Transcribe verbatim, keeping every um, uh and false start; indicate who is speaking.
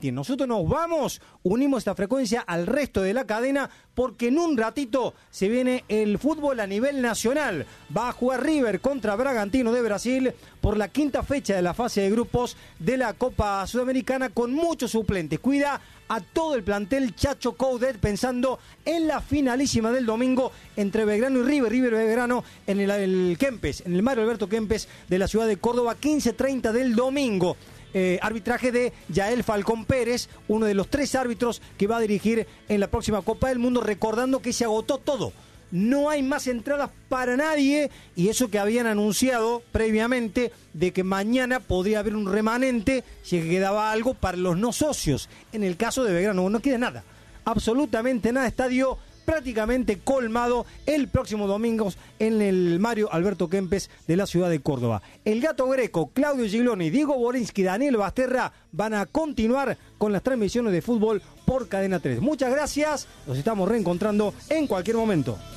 Speaker 1: transmitir. Nosotros nos vamos, unimos esta frecuencia al resto de la cadena, porque en un ratito se viene el fútbol a nivel nacional. Va a jugar River contra Bragantino de Brasil por la quinta fecha de la fase de grupos de la Copa Sudamericana, con muchos suplentes. Cuida a todo el plantel Chacho Coudet pensando en la finalísima del domingo entre Belgrano y River, River Belgrano en el, el Kempes, en el Mario Alberto Kempes de la ciudad de Córdoba, quince treinta del domingo. Eh, arbitraje de Yael Falcón Pérez, uno de los tres árbitros que va a dirigir en la próxima Copa del Mundo, recordando que se agotó todo. No hay más entradas para nadie, y eso que habían anunciado previamente de que mañana podría haber un remanente si quedaba algo para los no socios. En el caso de Belgrano no queda nada, absolutamente nada. Estadio prácticamente colmado el próximo domingo en el Mario Alberto Kempes de la ciudad de Córdoba. El Gato Greco, Claudio Gigloni, Diego Borinsky, Daniel Basterra van a continuar con las transmisiones de fútbol por Cadena tres. Muchas gracias, nos estamos reencontrando en cualquier momento.